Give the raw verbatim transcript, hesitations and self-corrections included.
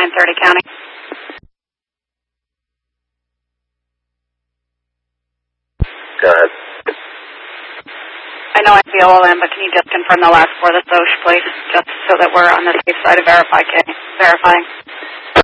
nine thirty County. Go ahead. I know I have the O L M, but can you just confirm the last four of the S O C, please, just so that we're on the safe side of verify, verifying?